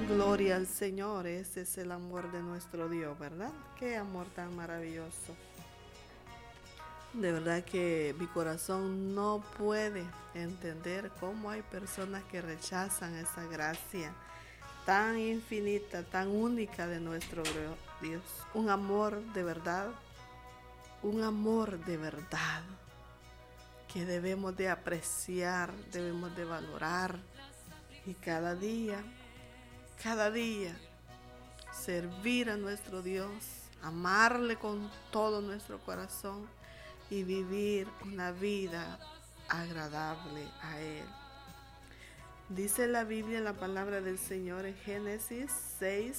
Gloria al Señor, ese es el amor de nuestro Dios, ¿verdad? Qué amor tan maravilloso. De verdad que mi corazón no puede entender cómo hay personas que rechazan esa gracia tan infinita, tan única de nuestro Dios. Un amor de verdad que debemos de apreciar, debemos de valorar y cada día servir a nuestro Dios, amarle con todo nuestro corazón y vivir una vida agradable a Él. Dice la Biblia, la palabra del Señor en Génesis 6.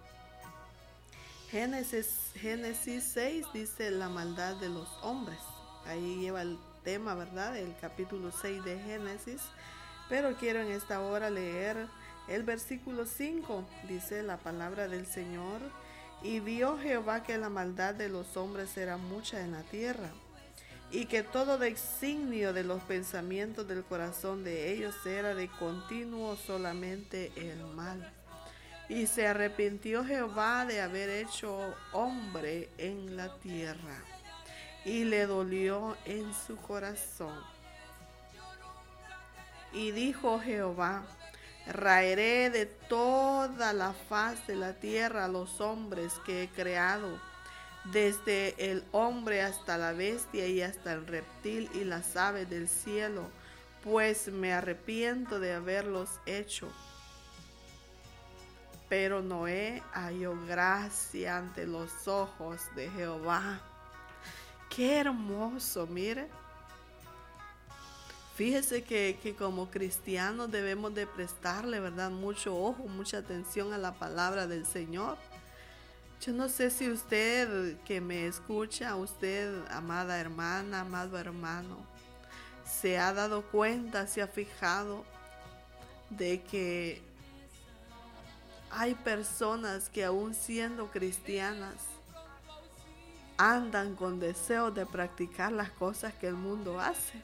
Génesis 6 dice la maldad de los hombres. Ahí lleva el tema, ¿verdad? El capítulo 6 de Génesis. Pero quiero en esta hora leer el versículo 5. Dice la palabra del Señor. Y vio Jehová que la maldad de los hombres era mucha en la tierra, y que todo designio de los pensamientos del corazón de ellos era de continuo solamente el mal. Y se arrepintió Jehová de haber hecho hombre en la tierra, y le dolió en su corazón. Y dijo Jehová: raeré de toda la faz de la tierra a los hombres que he creado, desde el hombre hasta la bestia y hasta el reptil y las aves del cielo, pues me arrepiento de haberlos hecho. Pero Noé halló gracia ante los ojos de Jehová. Qué hermoso, mire. Fíjese que como cristianos debemos de prestarle, ¿verdad?, mucho ojo, mucha atención a la palabra del Señor. Yo no sé si usted que me escucha, usted, amada hermana, amado hermano, se ha dado cuenta, se ha fijado de que hay personas que aún siendo cristianas andan con deseo de practicar las cosas que el mundo hace.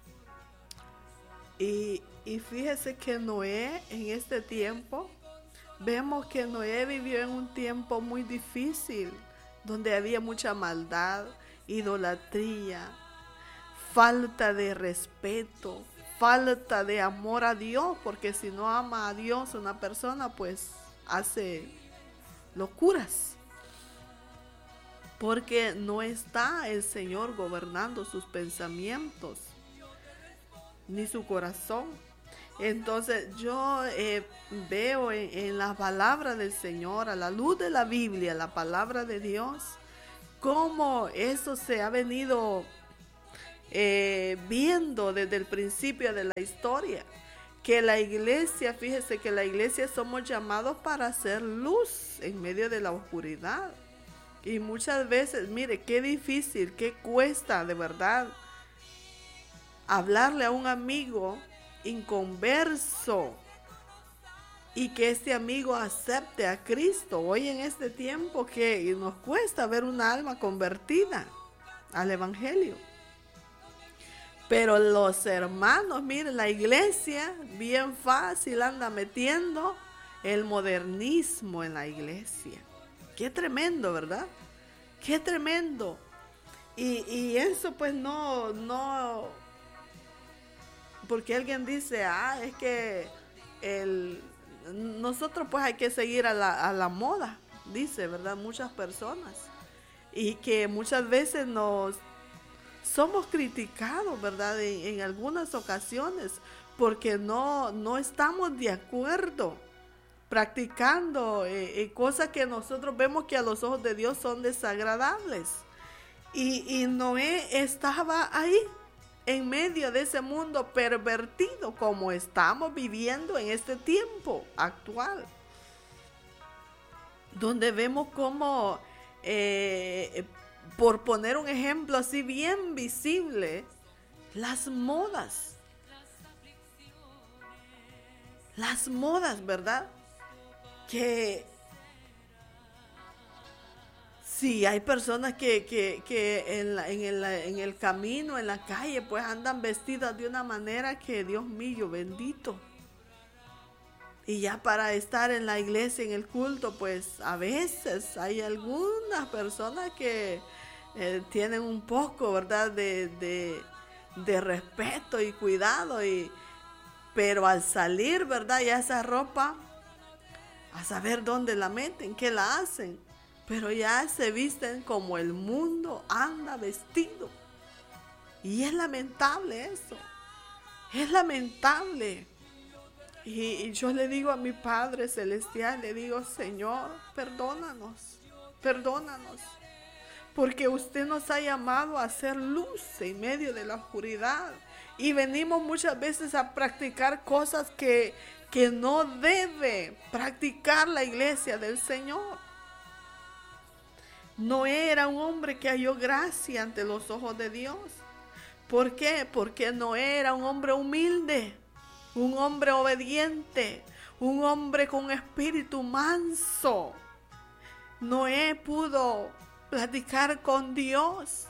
Y fíjese que Noé en este tiempo, vemos que Noé vivió en un tiempo muy difícil, donde había mucha maldad, idolatría, falta de respeto, falta de amor a Dios, porque si no ama a Dios una persona, pues hace locuras, porque no está el Señor gobernando sus pensamientos ni su corazón. Entonces yo veo en la palabra del Señor, a la luz de la Biblia, la palabra de Dios, cómo eso se ha venido viendo desde el principio de la historia. Que la iglesia, fíjese que la iglesia somos llamados para hacer luz en medio de la oscuridad. Y muchas veces, mire, qué difícil, qué cuesta de verdad hablarle a un amigo inconverso y que este amigo acepte a Cristo. Hoy en este tiempo que nos cuesta ver una alma convertida al Evangelio. Pero los hermanos, miren, la iglesia bien fácil anda metiendo el modernismo en la iglesia. Qué tremendo, ¿verdad? Qué tremendo. Y eso pues no, porque alguien dice, es que nosotros pues hay que seguir a la moda, dice, ¿verdad? Muchas personas. Y que muchas veces nos somos criticados, ¿verdad? En algunas ocasiones, porque no estamos de acuerdo practicando cosas que nosotros vemos que a los ojos de Dios son desagradables. Y Noé estaba ahí, en medio de ese mundo pervertido, como estamos viviendo en este tiempo actual, donde vemos como, por poner un ejemplo así bien visible, las modas, ¿verdad? Que sí, hay personas que en el camino, en la calle, pues andan vestidas de una manera que, Dios mío, bendito. Y ya para estar en la iglesia, en el culto, pues a veces hay algunas personas que tienen un poco, ¿verdad? De respeto y cuidado. Pero al salir, ¿verdad? Ya esa ropa, a saber dónde la meten, qué la hacen. Pero ya se visten como el mundo anda vestido. Y es lamentable eso. Es lamentable. Y yo le digo a mi Padre Celestial, le digo, Señor, perdónanos, perdónanos, porque usted nos ha llamado a hacer luz en medio de la oscuridad. Y venimos muchas veces a practicar cosas que no debe practicar la iglesia del Señor. Noé era un hombre que halló gracia ante los ojos de Dios. ¿Por qué? Porque Noé era un hombre humilde, un hombre obediente, un hombre con espíritu manso. Noé pudo platicar con Dios.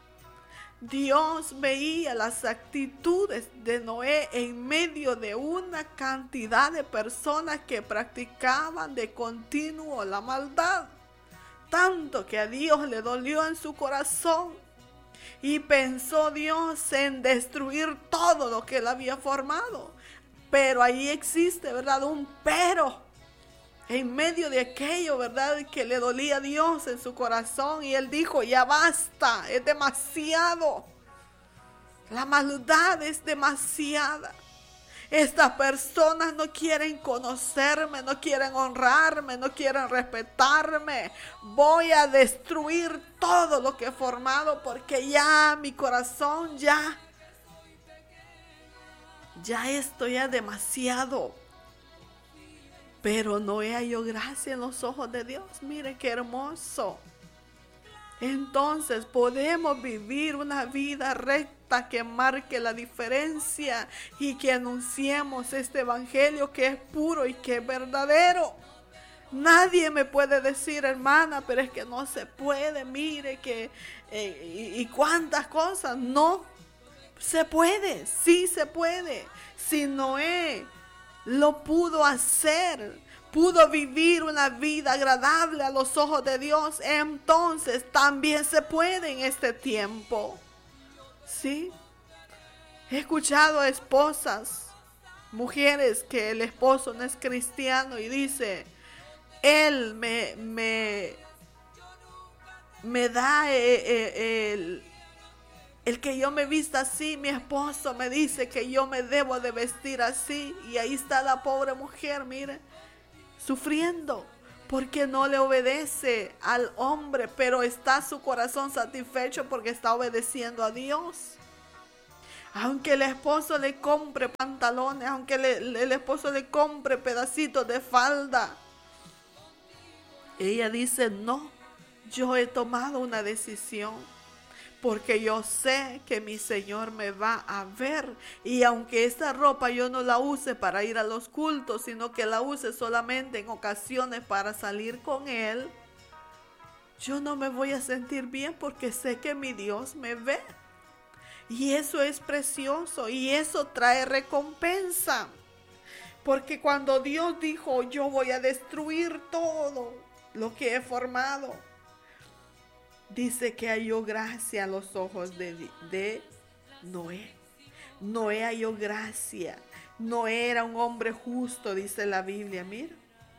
Dios veía las actitudes de Noé en medio de una cantidad de personas que practicaban de continuo la maldad. Tanto que a Dios le dolió en su corazón. Y pensó Dios en destruir todo lo que él había formado. Pero ahí existe, ¿verdad? Un pero. En medio de aquello, ¿verdad? Que le dolía a Dios en su corazón. Y él dijo, ya basta, es demasiado. La maldad es demasiada. Estas personas no quieren conocerme, no quieren honrarme, no quieren respetarme. Voy a destruir todo lo que he formado porque ya mi corazón ya esto ya es demasiado. Pero Noé halló gracia en los ojos de Dios. Mire qué hermoso. Entonces podemos vivir una vida recta que marque la diferencia y que anunciemos este evangelio que es puro y que es verdadero. Nadie me puede decir, hermana, pero es que no se puede, mire que y cuántas cosas. No se puede, sí se puede. Si Noé lo pudo hacer, pudo vivir una vida agradable a los ojos de Dios, entonces también se puede en este tiempo. ¿Sí? He escuchado a esposas, mujeres que el esposo no es cristiano y dice, él me da el que yo me vista así, mi esposo me dice que yo me debo de vestir así. Y ahí está la pobre mujer, mire, sufriendo porque no le obedece al hombre, pero está su corazón satisfecho porque está obedeciendo a Dios. Aunque el esposo le compre pantalones, aunque el esposo le compre pedacitos de falda, ella dice, no, yo he tomado una decisión. Porque yo sé que mi Señor me va a ver. Y aunque esta ropa yo no la use para ir a los cultos, sino que la use solamente en ocasiones para salir con Él, yo no me voy a sentir bien porque sé que mi Dios me ve. Y eso es precioso y eso trae recompensa. Porque cuando Dios dijo, yo voy a destruir todo lo que he formado, dice que halló gracia a los ojos de Noé. Noé halló gracia. Noé era un hombre justo, dice la Biblia, mira.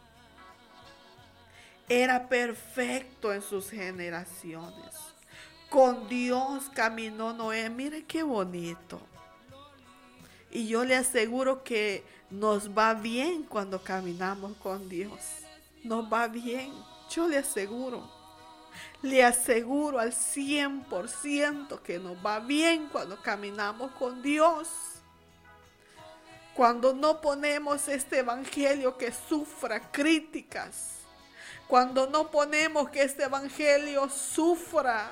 Era perfecto en sus generaciones. Con Dios caminó Noé. Mire qué bonito. Y yo le aseguro que nos va bien cuando caminamos con Dios. Nos va bien. Yo le aseguro. Le aseguro al 100% que nos va bien cuando caminamos con Dios. Cuando no ponemos este evangelio que sufra críticas. Cuando no ponemos que este evangelio sufra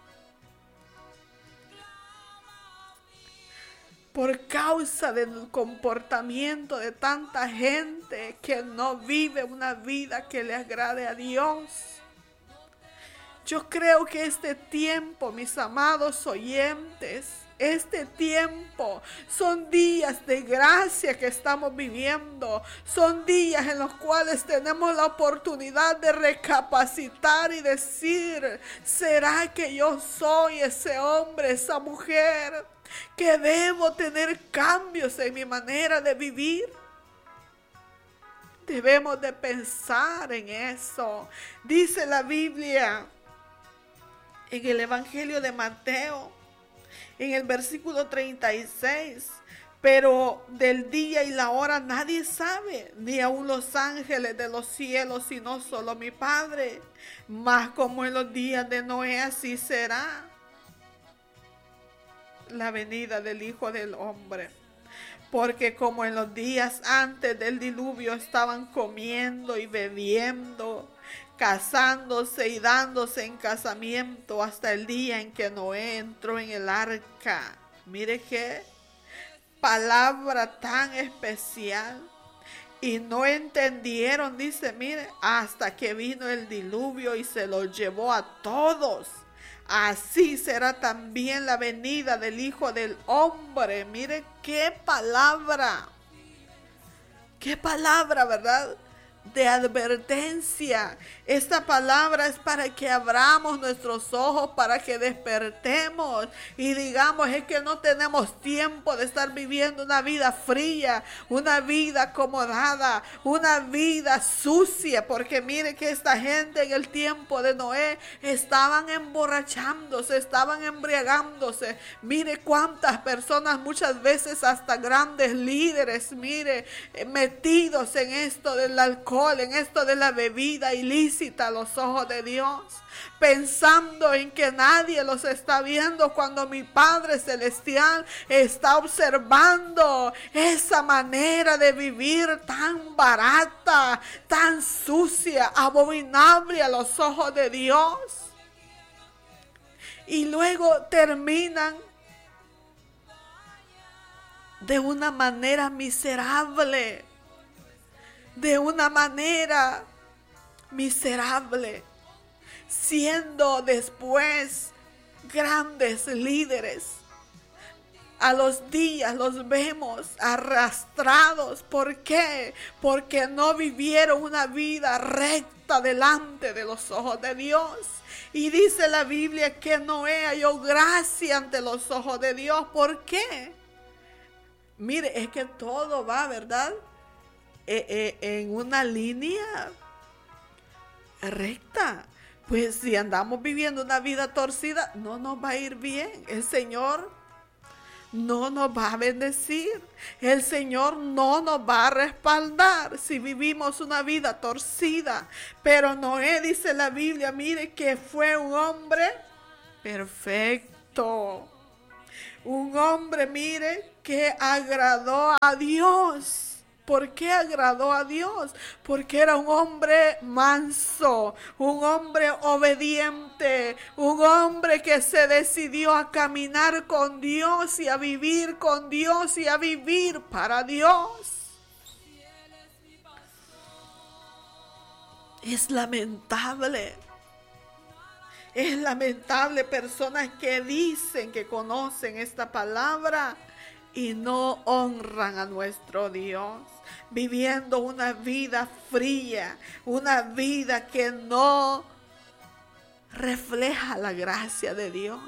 por causa del comportamiento de tanta gente que no vive una vida que le agrade a Dios. Yo creo que este tiempo, mis amados oyentes, este tiempo. Son días de gracia que estamos viviendo. Son días en los cuales tenemos la oportunidad de recapacitar y decir, ¿será que yo soy ese hombre, esa mujer, que debo tener cambios en mi manera de vivir? Debemos de pensar en eso. Dice la Biblia en el Evangelio de Mateo, en el versículo 36, pero del día y la hora nadie sabe, ni aun los ángeles de los cielos, sino solo mi Padre. Mas como en los días de Noé, así será la venida del Hijo del Hombre. Porque como en los días antes del diluvio estaban comiendo y bebiendo, casándose y dándose en casamiento hasta el día en que Noé entró en el arca. Mire qué palabra tan especial. Y no entendieron, dice, mire, hasta que vino el diluvio y se los llevó a todos. Así será también la venida del Hijo del Hombre. Mire qué palabra, ¿verdad? De advertencia. Esta palabra es para que abramos nuestros ojos, para que despertemos y digamos, es que no tenemos tiempo de estar viviendo una vida fría, una vida acomodada, una vida sucia, porque mire que esta gente en el tiempo de Noé estaban emborrachándose, estaban embriagándose. Mire cuántas personas, muchas veces hasta grandes líderes, mire, metidos en esto del alcohol, en esto de la bebida ilícita a los ojos de Dios, pensando en que nadie los está viendo, cuando mi Padre Celestial está observando esa manera de vivir tan barata, tan sucia, abominable a los ojos de Dios. Y luego terminan de una manera miserable. De una manera miserable, siendo después grandes líderes. A los días los vemos arrastrados. ¿Por qué? Porque no vivieron una vida recta delante de los ojos de Dios. Y dice la Biblia que Noé halló gracia ante los ojos de Dios. ¿Por qué? Mire, es que todo va, ¿verdad?, en una línea recta. Pues si andamos viviendo una vida torcida, no nos va a ir bien. El Señor no nos va a bendecir. El Señor no nos va a respaldar si vivimos una vida torcida. Pero Noé, dice la Biblia, mire que fue un hombre perfecto. Un hombre, mire, que agradó a Dios. ¿Por qué agradó a Dios? Porque era un hombre manso, un hombre obediente, un hombre que se decidió a caminar con Dios y a vivir con Dios y a vivir para Dios. Es lamentable personas que dicen que conocen esta palabra y no honran a nuestro Dios, viviendo una vida fría, una vida que no refleja la gracia de Dios.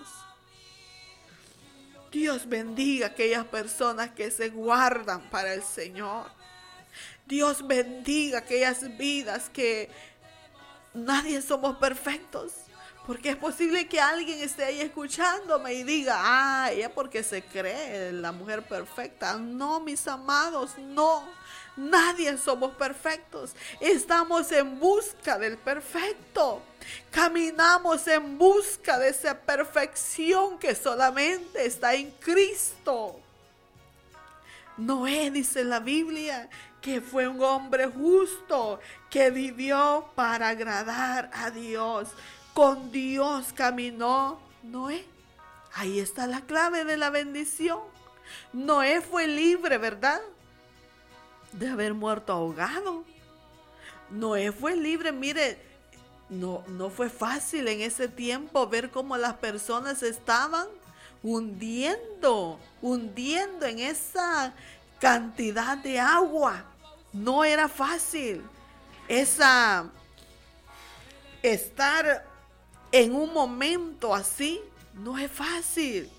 Dios bendiga a aquellas personas que se guardan para el Señor. Dios bendiga a aquellas vidas que nadie somos perfectos. Porque es posible que alguien esté ahí escuchándome y diga, ella porque se cree la mujer perfecta. No, mis amados, no. Nadie somos perfectos. Estamos en busca del perfecto. Caminamos en busca de esa perfección que solamente está en Cristo. Noé, dice la Biblia, que fue un hombre justo, que vivió para agradar a Dios. Con Dios caminó Noé. Ahí está la clave de la bendición. Noé fue libre, ¿verdad?, de haber muerto ahogado. Noé fue libre. Mire, no fue fácil en ese tiempo ver cómo las personas estaban hundiendo en esa cantidad de agua. No era fácil estar en un momento así, no es fácil.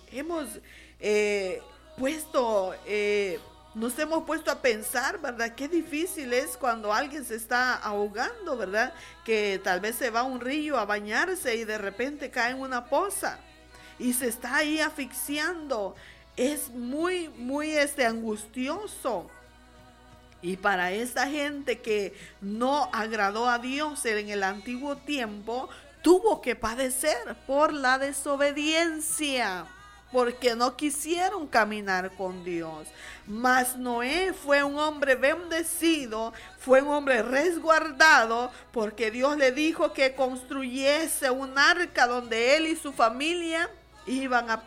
Nos hemos puesto a pensar, ¿verdad? Qué difícil es cuando alguien se está ahogando, ¿verdad? Que tal vez se va a un río a bañarse y de repente cae en una poza y se está ahí asfixiando. Es muy, muy angustioso. Y para esta gente que no agradó a Dios en el antiguo tiempo, tuvo que padecer por la desobediencia, porque no quisieron caminar con Dios. Mas Noé fue un hombre bendecido, fue un hombre resguardado, porque Dios le dijo que construyese un arca donde él y su familia iban a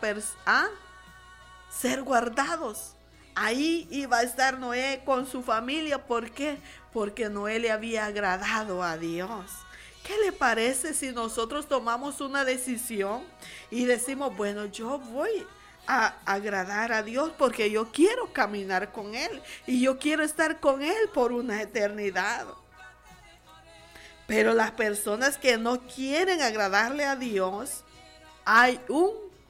ser guardados. Ahí iba a estar Noé con su familia. ¿Por qué? Porque Noé le había agradado a Dios. ¿Qué le parece si nosotros tomamos una decisión y decimos, bueno, yo voy a agradar a Dios porque yo quiero caminar con Él y yo quiero estar con Él por una eternidad? Pero las personas que no quieren agradarle a Dios, hay un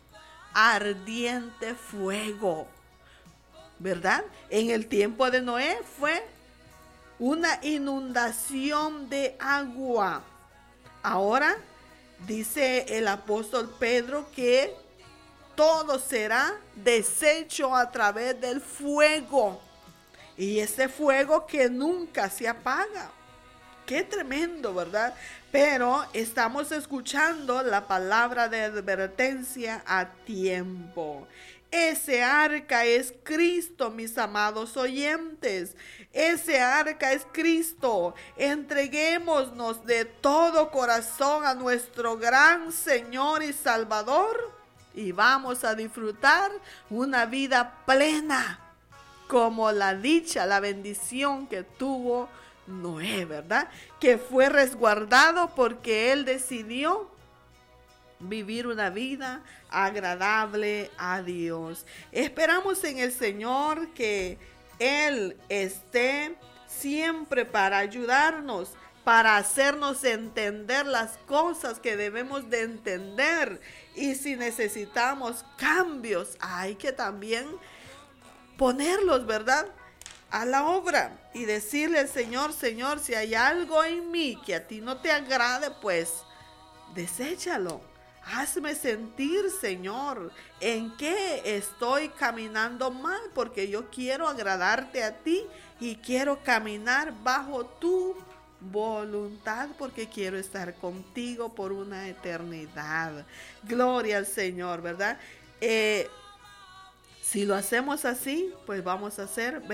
ardiente fuego, ¿verdad? En el tiempo de Noé fue una inundación de agua. Ahora dice el apóstol Pedro que todo será deshecho a través del fuego. Y ese fuego que nunca se apaga. Qué tremendo, ¿verdad? Pero estamos escuchando la palabra de advertencia a tiempo. Ese arca es Cristo, mis amados oyentes. Ese arca es Cristo. Entreguémonos de todo corazón a nuestro gran Señor y Salvador y vamos a disfrutar una vida plena, como la dicha, la bendición que tuvo Noé, ¿verdad? Que fue resguardado porque él decidió vivir una vida agradable a Dios. Esperamos en el Señor que Él esté siempre para ayudarnos, para hacernos entender las cosas que debemos de entender. Y si necesitamos cambios, hay que también ponerlos, ¿verdad?, a la obra y decirle al Señor, Señor, si hay algo en mí que a ti no te agrade, pues deséchalo. Hazme sentir, Señor, en qué estoy caminando mal, porque yo quiero agradarte a ti y quiero caminar bajo tu voluntad, porque quiero estar contigo por una eternidad. Gloria al Señor, ¿verdad? Si lo hacemos así, pues vamos a ser